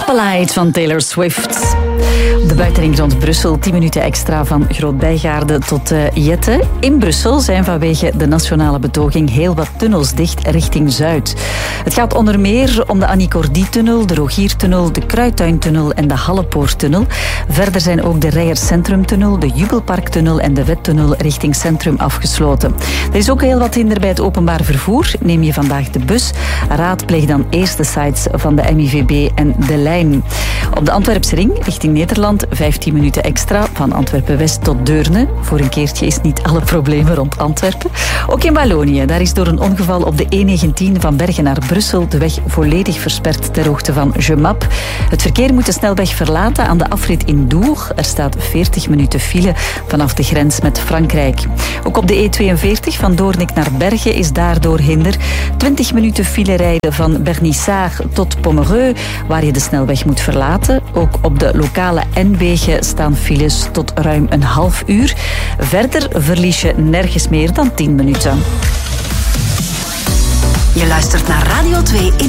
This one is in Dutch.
Spotlight van Taylor Swift. De buitenring rond Brussel, 10 minuten extra van Groot-Bijgaarde tot Jette. In Brussel zijn vanwege de nationale betoging heel wat tunnels dicht richting Zuid. Het gaat onder meer om de Annie Cordy-tunnel, de Rogiertunnel, de Kruidtuintunnel en de Hallepoorttunnel. Verder zijn ook de Rijers Centrumtunnel, de Jubelparktunnel en de Wettunnel richting Centrum afgesloten. Er is ook heel wat hinder bij het openbaar vervoer. Neem je vandaag de bus, raadpleeg dan eerst de sites van de MIVB en de lijn. Op de Antwerpse ring richting Nederland 15 minuten extra van Antwerpen-West tot Deurne. Voor een keertje is niet alle problemen rond Antwerpen. Ook in Wallonië, daar is door een ongeval op de E19 van Bergen naar Brussel de weg volledig versperd ter hoogte van Gemap. Het verkeer moet de snelweg verlaten aan de afrit in Dour. Er staat 40 minuten file vanaf de grens met Frankrijk. Ook op de E42 van Doornik naar Bergen is daardoor hinder. 20 minuten file rijden van Bernissart tot Pommereux, waar je de snelweg moet verlaten. Ook op de lokale N-wegen staan files tot ruim een half uur. Verder verlies je nergens meer dan 10 minuten. Je luistert naar Radio 2 in